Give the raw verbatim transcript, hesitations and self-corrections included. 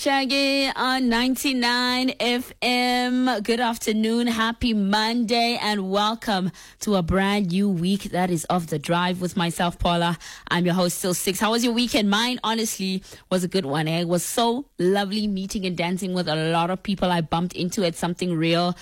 Shaggy on ninety-nine F M. Good afternoon, happy Monday, and welcome to a brand new week that is Off the Drive with myself, Paula. I'm your host, Still Six. How was your weekend? Mine, honestly, was a good one. Eh? It was so lovely meeting and dancing with a lot of people I bumped into at Something Real